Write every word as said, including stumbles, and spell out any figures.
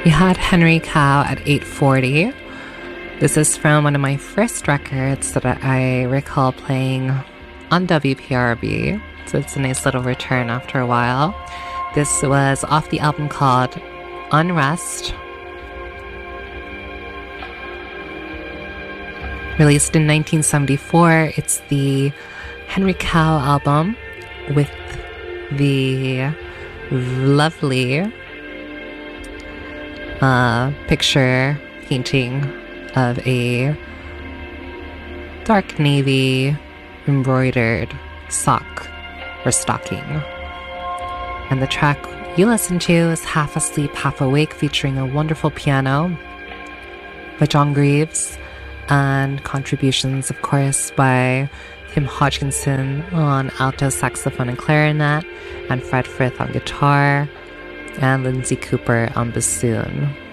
We had Henry Cow at eight forty. This is from one of my first records that I recall playing on W P R B, so it's a nice little return after a while. This was off the album called Unrest, released in nineteen seventy-four. It's the Henry Cow album with the lovely uh, picture painting of a dark navy embroidered sock or stocking. And the track you listen to is Half Asleep, Half Awake, featuring a wonderful piano by John Greaves and contributions, of course, by Tim Hodgkinson on alto saxophone and clarinet, and Fred Frith on guitar, and Lindsay Cooper on bassoon.